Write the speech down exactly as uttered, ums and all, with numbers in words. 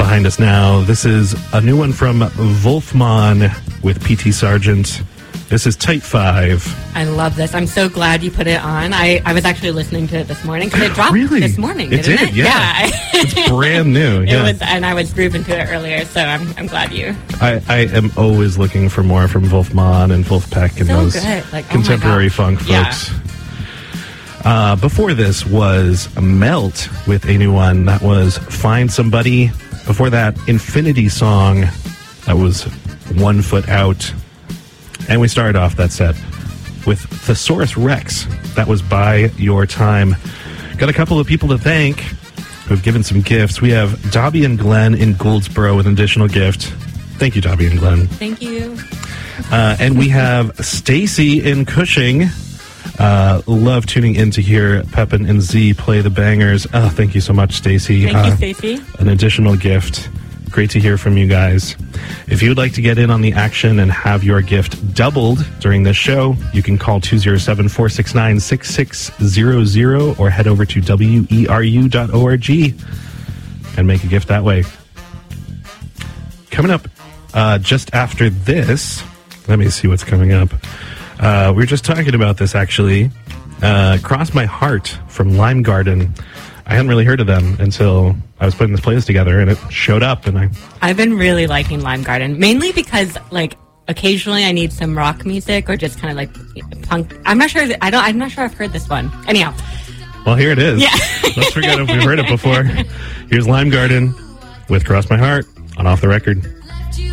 behind us now. This is a new one from Wolfman with P T Sargent. This is Type five. I love this. I'm so glad you put it on. I, I was actually listening to it this morning because it dropped really? this morning, it didn't did, it? Yeah. yeah. It's brand new. Yeah. It was, and I was grooving to it earlier, so I'm I'm glad you. I, I am always looking for more from Wolfman and Wolfpack and so those good. Like, contemporary oh funk yeah. folks. Uh, before this was Melt with a new one. That was Find Somebody. Before that, Infinity Song. That was One Foot Out. And we started off that set with Thesaurus Rex. That was Buy Your Time. Got a couple of people to thank who've given some gifts. We have Dobby and Glenn in Goldsboro with an additional gift. Thank you, Dobby and Glenn. Thank you. Uh, and we have Stacy in Cushing. Uh, love tuning in to hear Pepin and Z play the bangers. Oh, thank you so much, Stacy. Thank uh, you, Stacy. An additional gift. Great to hear from you guys. If you would like to get in on the action and have your gift doubled during this show, you can call two oh seven, four six nine, six six zero zero or head over to W E R U dot org and make a gift that way. Coming up uh, just after this, let me see what's coming up. Uh, we were just talking about this, actually. Uh, Cross My Heart from Lime Garden. I hadn't really heard of them until I was putting this playlist together, and it showed up. And I, I've been really liking Lime Garden, mainly because, like, occasionally I need some rock music or just kind of like punk. I'm not sure. That, I don't. I'm not sure I've heard this one. Anyhow. Well, here it is. Yeah. Let's forget if we've heard it before. Here's Lime Garden with Cross My Heart on Off the Record.